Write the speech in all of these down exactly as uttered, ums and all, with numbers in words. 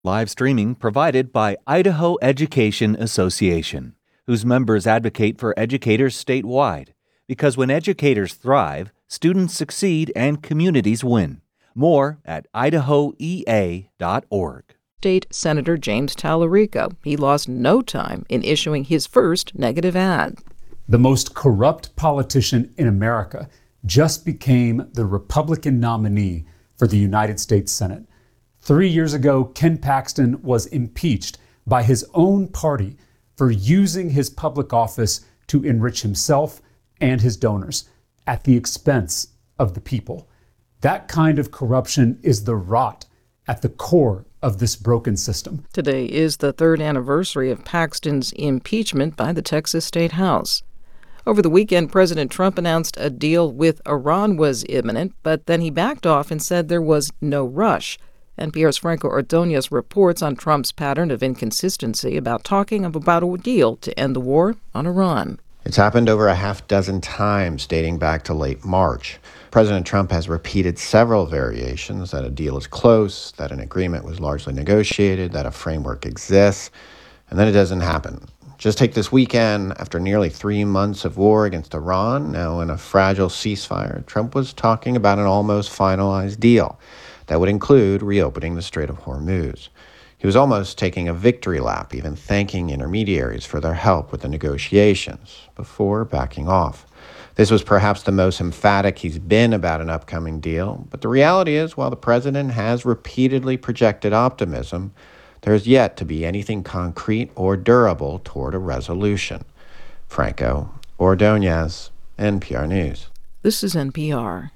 Live streaming provided by Idaho Education Association, whose members advocate for educators statewide. Because when educators thrive, students succeed and communities win. More at idaho e a dot org. State Senator James Tallarico. He lost no time in issuing his first negative ad. The most corrupt politician in America just became the Republican nominee for the United States Senate. Three years ago, Ken Paxton was impeached by his own party for using his public office to enrich himself and his donors at the expense of the people. That kind of corruption is the rot at the core of this broken system. Today is the third anniversary of Paxton's impeachment by the Texas State House. Over the weekend, President Trump announced a deal with Iran was imminent, but then he backed off and said there was no rush. N P R's Franco Ordonez reports on Trump's pattern of inconsistency about talking about a deal to end the war on Iran. It's happened over a half dozen times dating back to late March. President Trump has repeated several variations that a deal is close, that an agreement was largely negotiated, that a framework exists, and then it doesn't happen. Just take this weekend, after nearly three months of war against Iran, now in a fragile ceasefire, Trump was talking about an almost finalized deal that would include reopening the Strait of Hormuz. He was almost taking a victory lap, even thanking intermediaries for their help with the negotiations, before backing off. This was perhaps the most emphatic he's been about an upcoming deal, but the reality is, while the president has repeatedly projected optimism, there is yet to be anything concrete or durable toward a resolution. Franco Ordonez, N P R News. This is N P R.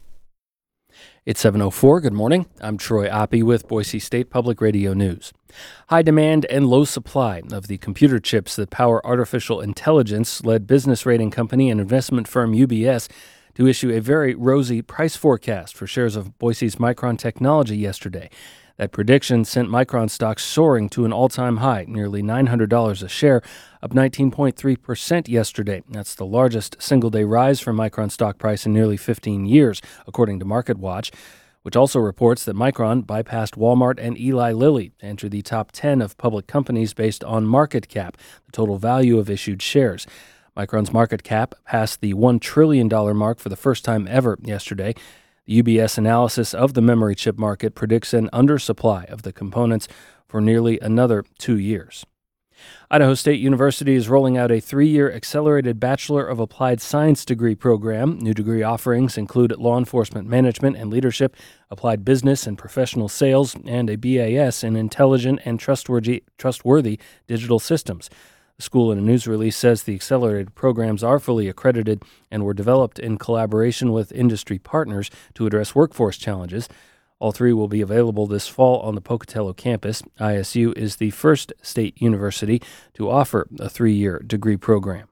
It's seven oh four. Good morning. I'm Troy Oppie with Boise State Public Radio News. High demand and low supply of the computer chips that power artificial intelligence led business rating company and investment firm U B S to issue a very rosy price forecast for shares of Boise's Micron Technology yesterday. That prediction sent Micron stocks soaring to an all-time high, nearly nine hundred dollars a share, up nineteen point three percent yesterday. That's the largest single-day rise for Micron stock price in nearly fifteen years, according to MarketWatch, which also reports that Micron bypassed Walmart and Eli Lilly to enter the top ten of public companies based on market cap, the total value of issued shares. Micron's market cap passed the one trillion dollars mark for the first time ever yesterday. The U B S analysis of the memory chip market predicts an undersupply of the components for nearly another two years. Idaho State University is rolling out a three-year accelerated Bachelor of Applied Science degree program. New degree offerings include law enforcement management and leadership, applied business and professional sales, and a B A S in intelligent and trustworthy, trustworthy digital systems. The school in a news release says the accelerated programs are fully accredited and were developed in collaboration with industry partners to address workforce challenges. All three will be available this fall on the Pocatello campus. I S U is the first state university to offer a three-year degree program.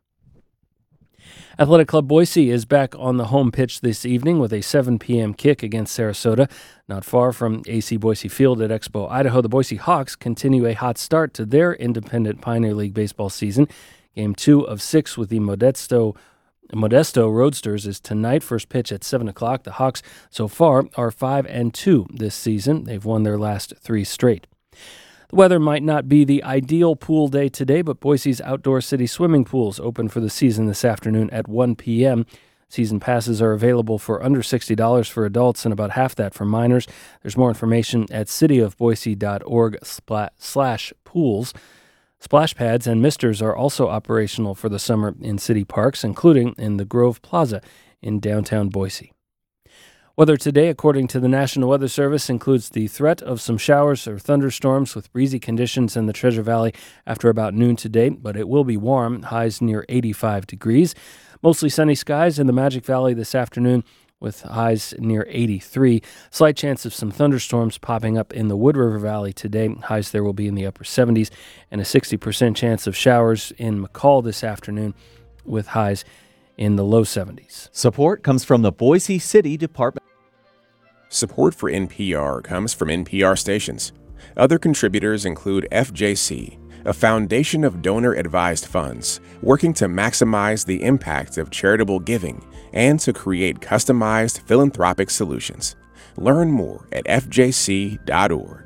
Athletic Club Boise is back on the home pitch this evening with a seven p.m. kick against Sarasota. Not far from A C Boise Field at Expo, Idaho, the Boise Hawks continue a hot start to their independent Pioneer League baseball season. Game two of six with the Modesto Modesto Roadsters is tonight. First pitch at seven o'clock. The Hawks so far are five and two this season. They've won their last three straight. The weather might not be the ideal pool day today, but Boise's Outdoor City swimming pools open for the season this afternoon at one p.m. Season passes are available for under sixty dollars for adults and about half that for minors. There's more information at cityofboise.org slash pools. Splash pads and misters are also operational for the summer in city parks, including in the Grove Plaza in downtown Boise. Weather today, according to the National Weather Service, includes the threat of some showers or thunderstorms with breezy conditions in the Treasure Valley after about noon today, but it will be warm, highs near eighty-five degrees. Mostly sunny skies in the Magic Valley this afternoon with highs near eighty-three. Slight chance of some thunderstorms popping up in the Wood River Valley today. Highs there will be in the upper seventies, and a sixty percent chance of showers in McCall this afternoon with highs in the low seventies. Support comes from the Boise City Department. Support for N P R comes from N P R stations. Other contributors include F J C, a foundation of donor-advised funds working to maximize the impact of charitable giving and to create customized philanthropic solutions. Learn more at f j c dot org.